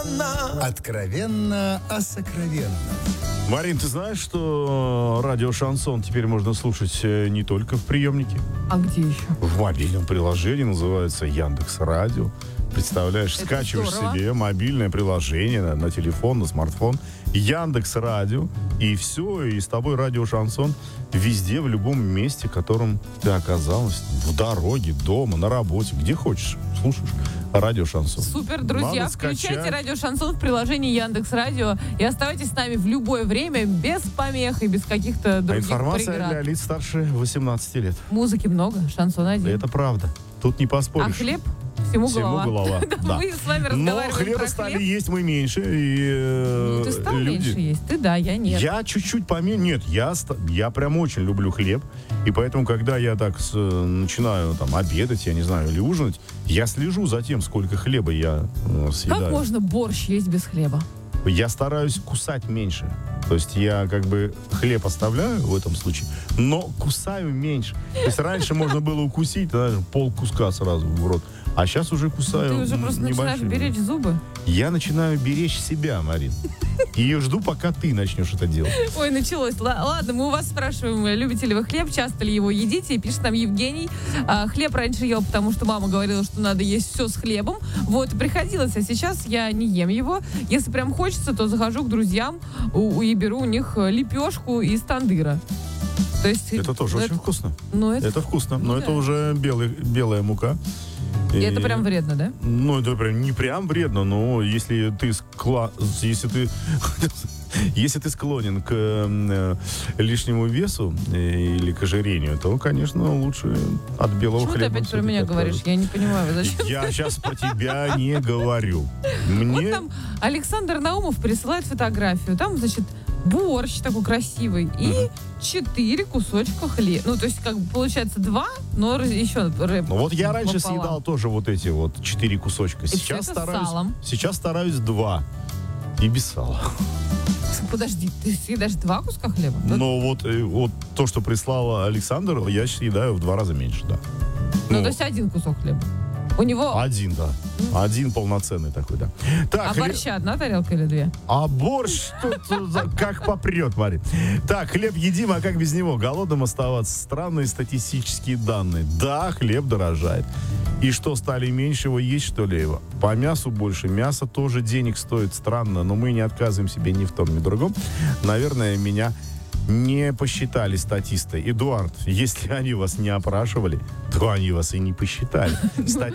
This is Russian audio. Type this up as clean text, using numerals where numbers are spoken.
Откровенно о сокровенном. Марин, ты знаешь, что радио «Шансон» теперь можно слушать не только в приемнике? А где еще? В мобильном приложении, называется Яндекс.Радио. Представляешь, Это скачиваешь здорово. себе мобильное приложение на телефон, на смартфон, Яндекс.Радио, и все, и с тобой радио «Шансон» везде, в любом месте, в котором ты оказалась, в дороге, дома, на работе, где хочешь, слушаешь радио «Шансон». Супер, друзья, Надо включайте скачать. радио «Шансон» в приложении Яндекс.Радио и оставайтесь с нами в любое время, без помех и без каких-то А других информация преград. для лиц старше 18 лет. Музыки много, шансон один. Это правда. Тут не А поспоришь. хлеб? Всему голова. Да. Мы с вами Но разговариваем хлеба про стали хлеб. есть мы меньше. И, Ну, ты стал люди... меньше есть? Ты да, я нет. Я чуть-чуть поменьше. Нет, я прям очень люблю хлеб. И поэтому, когда я так начинаю там обедать, я не знаю, или ужинать, я слежу за тем, сколько хлеба я съедаю. Как можно борщ есть без хлеба? Я стараюсь кусать меньше. То есть я как бы хлеб оставляю в этом случае, но кусаю меньше. То есть раньше можно было укусить пол куска сразу в рот, а сейчас уже кусаю Ты уже просто начинаешь небольшими. беречь зубы. Я начинаю беречь себя, Марин. И жду, пока ты начнешь это делать. Ой, началось. Ладно, мы у вас спрашиваем, любите ли вы хлеб, часто ли его едите. И пишет нам Евгений. Хлеб раньше ел, потому что мама говорила, что надо есть все с хлебом. Вот, приходилось, а сейчас я не ем его. Если прям хочется, то захожу к друзьям и беру у них лепешку из тандыра. То есть, Это тоже очень вкусно. Ну, Это вкусно, но Ну, это да. уже белая мука. И это прям вредно, да? Ну, это прям не прям вредно, но если ты если ты склонен к лишнему весу или к ожирению, то, конечно, лучше от белого Почему ты хлеба. опять про всё-таки меня говоришь? отказываться. Я не понимаю, зачем? Я сейчас про тебя не говорю. Вот Мне там Александр Наумов присылает фотографию. Там, значит, борщ такой красивый и 4 кусочка хлеба. Ну, то есть, как бы, получается 2, но еще рэп. Ну, вот я раньше пополам. съедал тоже вот эти вот 4 кусочка. всё Сейчас это с салом? Сейчас стараюсь 2. И без сала. Подожди, ты съедаешь 2 куска хлеба? Но вот то, что прислал Александр, я съедаю в 2 раза меньше, да. Ну, то есть 1 кусок хлеба. У него... Один, да. Один полноценный такой, да. Так, борща 1 тарелка или 2? А борщ тут как попрет, Марин. Так, хлеб едим, а как без него? Голодным оставаться. Странные статистические данные. Да, хлеб дорожает. И что, стали меньше его есть, что ли, его? По мясу больше. Мясо тоже денег стоит. Странно, но мы не отказываем себе ни в том, ни в другом. Наверное, меня не посчитали статисты. Эдуард, если они вас не опрашивали, то они вас и не посчитали.